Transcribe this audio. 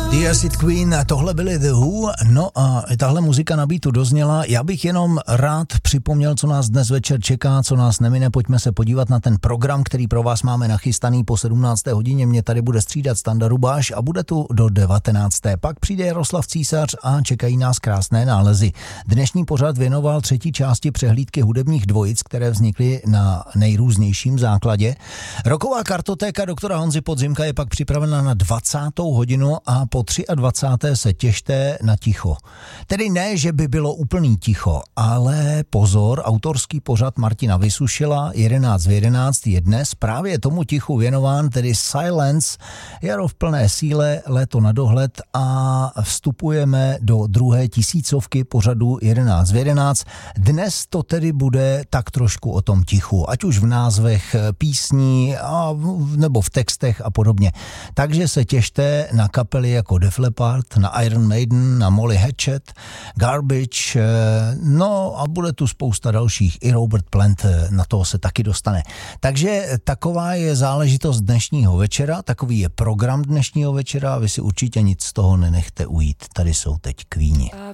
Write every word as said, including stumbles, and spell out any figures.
The Acid Queen, tohle byly The Who, no a tahle muzika na beatu dozněla. Já bych jenom rád připomněl, co nás dnes večer čeká, co nás nemine. Pojďme se podívat na ten program, který pro vás máme nachystaný po sedmnácté hodině. Mě tady bude střídat Standa Rubáš a bude tu do devatenácté Pak přijde Jaroslav Císař a čekají nás krásné nálezy. Dnešní pořad věnoval třetí části přehlídky hudebních dvojic, které vznikly na nejrůznějším základě. Roková kartotéka doktora Honzy Podzimka je pak připravena na dvacátou hodinu a po dvacáté třetí se těšte na ticho. Tedy ne, že by bylo úplný ticho, ale pozor, autorský pořad Martina Vysušila jedenáct v jedenáct je dnes právě tomu tichu věnován, tedy Silence, jaro v plné síle, léto na dohled a vstupujeme do druhé tisícovky pořadu jedenáct v jedenáct. Dnes to tedy bude tak trošku o tom tichu, ať už v názvech písní a, nebo v textech a podobně. Takže se těšte na kapely jako Def Leppard, na Iron Maiden, na Molly Hatchet, Garbage, no a bude tu spousta dalších, i Robert Plant na toho se taky dostane. Takže taková je záležitost dnešního večera, takový je program dnešního večera, vy si určitě nic z toho nenechte ujít. Tady jsou teď Queeni.